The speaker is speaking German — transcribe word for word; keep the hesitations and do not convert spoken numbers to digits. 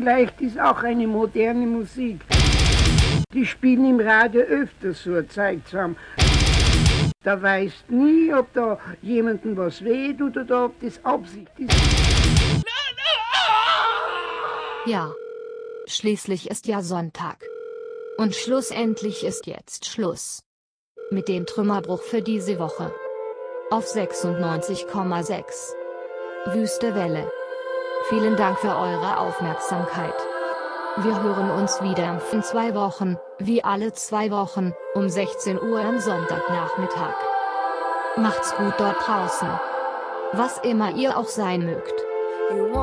vielleicht ist auch eine moderne Musik. Die spielen im Radio öfter so ein Zeug zusammen. Da weißt nie, ob da jemandem was weh tut oder ob das Absicht ist. Ja. Schließlich ist ja Sonntag. Und schlussendlich ist jetzt Schluss. Mit dem Trümmerbruch für diese Woche. Auf sechsundneunzig Komma sechs. Wüste Welle. Vielen Dank für eure Aufmerksamkeit. Wir hören uns wieder in zwei Wochen, wie alle zwei Wochen, um sechzehn Uhr am Sonntagnachmittag. Macht's gut dort draußen. Was immer ihr auch sein mögt.